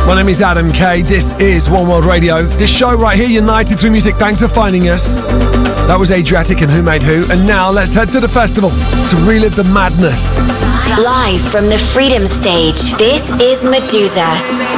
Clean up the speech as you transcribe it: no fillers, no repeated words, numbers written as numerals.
My name is Adam Kay. This is One World Radio. This show right here, united through music. Thanks for finding us. That was Adriatic and Who Made Who. And now let's head to the festival to relive the madness. Live from the Freedom Stage, this is Medusa.